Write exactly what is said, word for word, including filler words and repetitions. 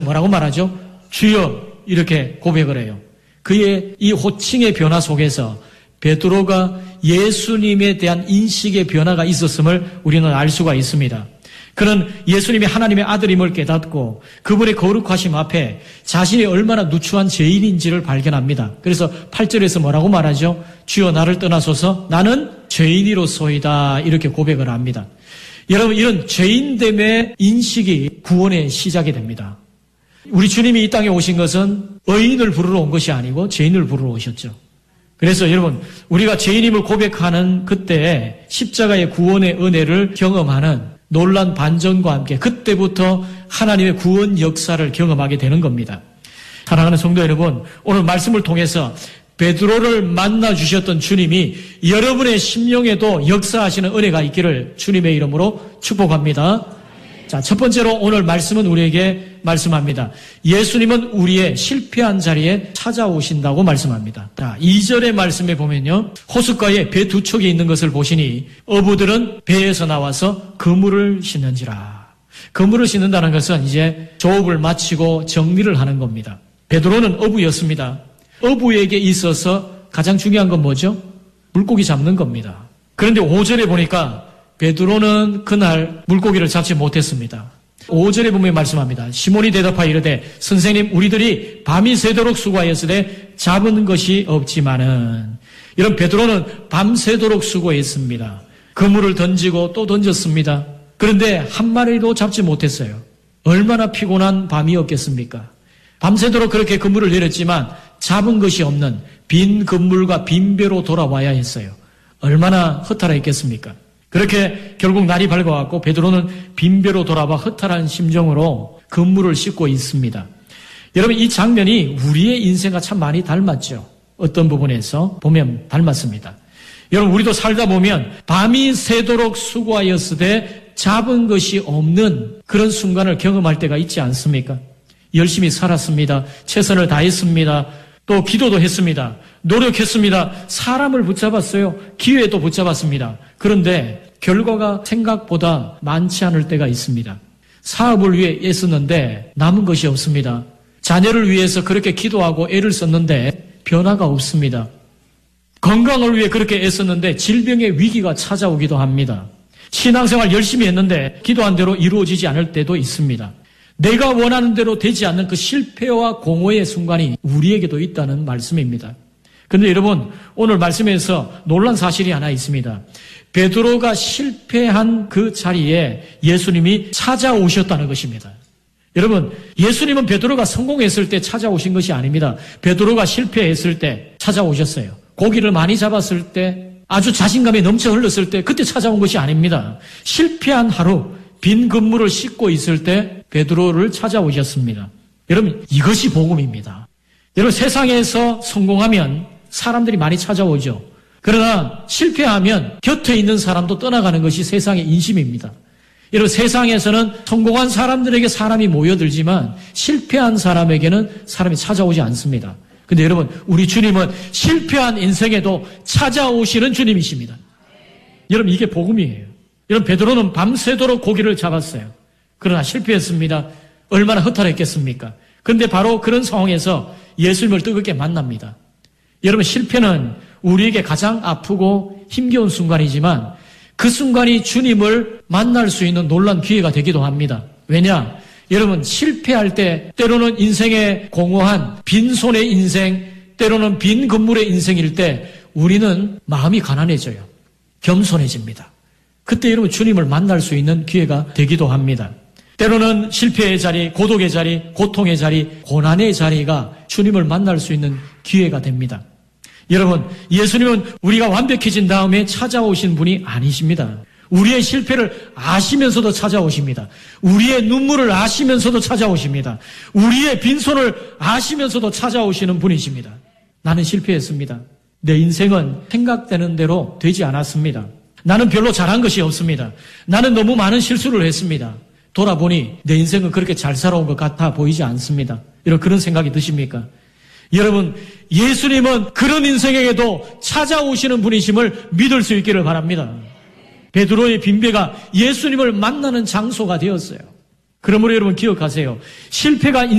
뭐라고 말하죠? 주여 이렇게 고백을 해요. 그의 이 호칭의 변화 속에서 베드로가 예수님에 대한 인식의 변화가 있었음을 우리는 알 수가 있습니다. 그는 예수님이 하나님의 아들임을 깨닫고 그분의 거룩하심 앞에 자신이 얼마나 누추한 죄인인지를 발견합니다. 그래서 팔 절에서 뭐라고 말하죠? 주여 나를 떠나소서 나는 죄인이로소이다 이렇게 고백을 합니다. 여러분 이런 죄인됨의 인식이 구원의 시작이 됩니다. 우리 주님이 이 땅에 오신 것은 의인을 부르러 온 것이 아니고 죄인을 부르러 오셨죠. 그래서 여러분 우리가 죄인임을 고백하는 그때 십자가의 구원의 은혜를 경험하는 놀란 반전과 함께 그때부터 하나님의 구원 역사를 경험하게 되는 겁니다. 사랑하는 성도 여러분, 오늘 말씀을 통해서 베드로를 만나 주셨던 주님이 여러분의 심령에도 역사하시는 은혜가 있기를 주님의 이름으로 축복합니다. 자, 첫 번째로 오늘 말씀은 우리에게 말씀합니다. 예수님은 우리의 실패한 자리에 찾아오신다고 말씀합니다. 자, 이 절의 말씀에 보면요. 호숫가에 배 두 척이 있는 것을 보시니 어부들은 배에서 나와서 그물을 싣는지라. 그물을 싣는다는 것은 이제 조업을 마치고 정리를 하는 겁니다. 베드로는 어부였습니다. 어부에게 있어서 가장 중요한 건 뭐죠? 물고기 잡는 겁니다. 그런데 오 절에 보니까 베드로는 그날 물고기를 잡지 못했습니다. 오 절에 보면 말씀합니다. 시몬이 대답하여 이르되 선생님 우리들이 밤이 새도록 수고하였으되 잡은 것이 없지만은 이런 베드로는 밤새도록 수고했습니다. 그물을 던지고 또 던졌습니다. 그런데 한 마리도 잡지 못했어요. 얼마나 피곤한 밤이었겠습니까? 밤새도록 그렇게 그물을 내렸지만 잡은 것이 없는 빈 그물과 빈 배로 돌아와야 했어요. 얼마나 허탈했겠습니까? 그렇게 결국 날이 밝아왔고 베드로는 빈배로 돌아와 허탈한 심정으로 그물을 싣고 있습니다. 여러분 이 장면이 우리의 인생과 참 많이 닮았죠. 어떤 부분에서 보면 닮았습니다. 여러분 우리도 살다 보면 밤이 새도록 수고하였으되 잡은 것이 없는 그런 순간을 경험할 때가 있지 않습니까? 열심히 살았습니다. 최선을 다했습니다. 또 기도도 했습니다. 노력했습니다. 사람을 붙잡았어요. 기회도 붙잡았습니다. 그런데 결과가 생각보다 많지 않을 때가 있습니다. 사업을 위해 애썼는데 남은 것이 없습니다. 자녀를 위해서 그렇게 기도하고 애를 썼는데 변화가 없습니다. 건강을 위해 그렇게 애썼는데 질병의 위기가 찾아오기도 합니다. 신앙생활 열심히 했는데 기도한 대로 이루어지지 않을 때도 있습니다. 내가 원하는 대로 되지 않는 그 실패와 공허의 순간이 우리에게도 있다는 말씀입니다. 그런데 여러분 오늘 말씀에서 놀란 사실이 하나 있습니다. 베드로가 실패한 그 자리에 예수님이 찾아오셨다는 것입니다. 여러분 예수님은 베드로가 성공했을 때 찾아오신 것이 아닙니다. 베드로가 실패했을 때 찾아오셨어요. 고기를 많이 잡았을 때 아주 자신감이 넘쳐 흘렀을 때 그때 찾아온 것이 아닙니다. 실패한 하루 빈 그물을 싣고 있을 때 베드로를 찾아오셨습니다. 여러분 이것이 복음입니다. 여러분 세상에서 성공하면 사람들이 많이 찾아오죠. 그러나 실패하면 곁에 있는 사람도 떠나가는 것이 세상의 인심입니다. 여러분 세상에서는 성공한 사람들에게 사람이 모여들지만 실패한 사람에게는 사람이 찾아오지 않습니다. 근데 여러분 우리 주님은 실패한 인생에도 찾아오시는 주님이십니다. 여러분 이게 복음이에요. 여러분 베드로는 밤새도록 고기를 잡았어요. 그러나 실패했습니다. 얼마나 허탈했겠습니까? 그런데 바로 그런 상황에서 예수님을 뜨겁게 만납니다. 여러분 실패는 우리에게 가장 아프고 힘겨운 순간이지만 그 순간이 주님을 만날 수 있는 놀라운 기회가 되기도 합니다. 왜냐? 여러분 실패할 때 때로는 인생의 공허한 빈손의 인생, 때로는 빈 건물의 인생일 때 우리는 마음이 가난해져요. 겸손해집니다. 그때 여러분 주님을 만날 수 있는 기회가 되기도 합니다. 때로는 실패의 자리, 고독의 자리, 고통의 자리, 고난의 자리가 주님을 만날 수 있는 기회가 됩니다. 여러분, 예수님은 우리가 완벽해진 다음에 찾아오신 분이 아니십니다. 우리의 실패를 아시면서도 찾아오십니다. 우리의 눈물을 아시면서도 찾아오십니다. 우리의 빈손을 아시면서도 찾아오시는 분이십니다. 나는 실패했습니다. 내 인생은 생각되는 대로 되지 않았습니다. 나는 별로 잘한 것이 없습니다. 나는 너무 많은 실수를 했습니다. 돌아보니 내 인생은 그렇게 잘 살아온 것 같아 보이지 않습니다. 이런 그런 생각이 드십니까? 여러분, 예수님은 그런 인생에게도 찾아오시는 분이심을 믿을 수 있기를 바랍니다. 베드로의 빈배가 예수님을 만나는 장소가 되었어요. 그러므로 여러분 기억하세요. 실패가